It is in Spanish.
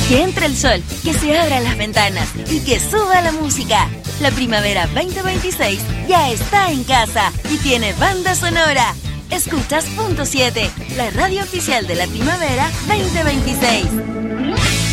Que entre el sol, que se abran las ventanas y que suba la música. La primavera 2026 ya está en casa y tiene banda sonora. Escuchas Punto 7, la radio oficial de la primavera 2026.